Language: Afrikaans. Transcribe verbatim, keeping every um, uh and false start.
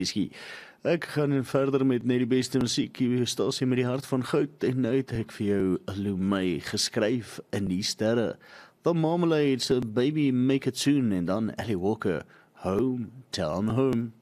Iskie. Ek gaan verder met net die beste musiek, die stasie met die hart van goud, en nou het ek vir jou Lumey geskryf in die sterre. The Marmalade, so Baby Make It Soon, en dan Ellie Walker, Home, Town Home.